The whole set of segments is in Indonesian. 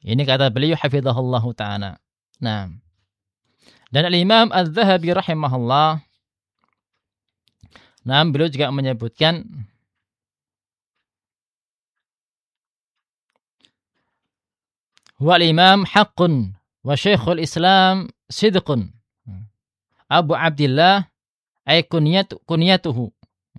Ini kata beliau hafizahullahu ta'ala. Nah, dan Al-Imam Az-Zahabi rahimahullah, nah, beliau juga menyebutkan huwa al-imam haqqun wa syekhul Islam sidqun. Abu Abdillah ay kunyatuhu.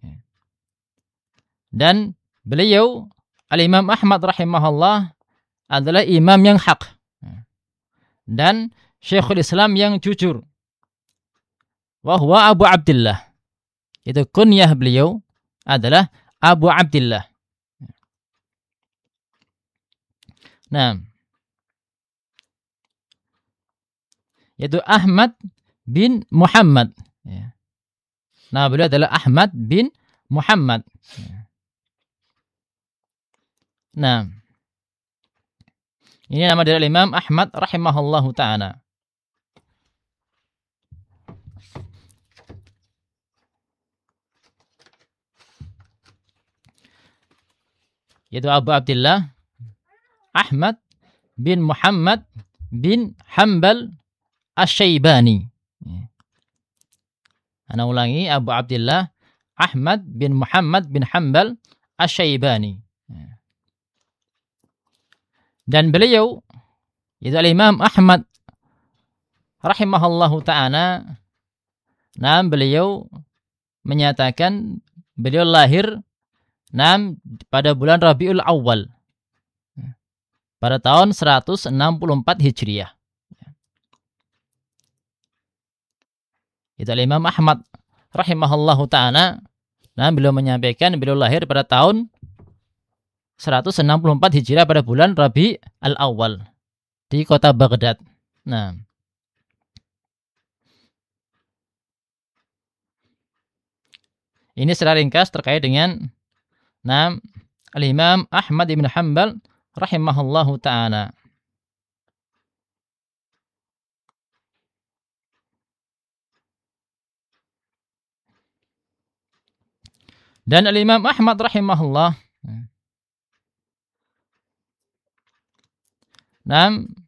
Dan beliau Al-Imam Ahmad rahimahullah adalah imam yang hak dan syekhul Islam yang jujur. Wa huwa Abu Abdillah. Itu kunyah beliau adalah Abu Abdillah. Nah, yaitu Ahmad bin Muhammad. Nah, beliau adalah Ahmad bin Muhammad. Nah, ini nama dari Imam Ahmad rahimahullahu ta'ala. Yaitu Abu Abdillah Ahmad bin Muhammad bin Hanbal Asy-Syaibani. Ana ulangi, Abu Abdillah Ahmad bin Muhammad bin Hanbal Asy-Syaibani. Dan beliau, yaitu Imam Ahmad rahimahullahu ta'ala, nah, beliau menyatakan beliau lahir pada bulan Rabiul Awal pada tahun 164 Hijriah. Itu Imam Ahmad rahimahullahu ta'ala, nah, beliau menyampaikan beliau lahir pada tahun 164 Hijriah pada bulan Rabi al-Awwal di kota Baghdad. Nah, ini secara ringkas terkait dengan Al-Imam Ahmad bin Hanbal rahimahullahu ta'ala. Dan Al-Imam Ahmad rahimahullah,